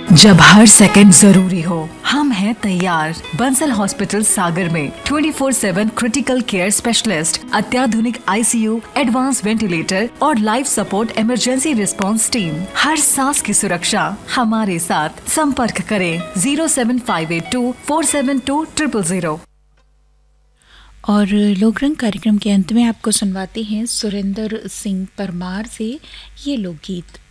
जब हर सेकंड जरूरी हो, हम हैं तैयार। बंसल हॉस्पिटल सागर में 24/7 क्रिटिकल केयर स्पेशलिस्ट, अत्याधुनिक आईसीयू, एडवांस वेंटिलेटर और life support emergency response team. हर सांस की सुरक्षा हमारे साथ। संपर्क करें 07582 472 000। और लोकरंग कार्यक्रम के अंत में आपको सुनवाते हैं सुरेंद्र सिंह परमार से ये लोकगीत।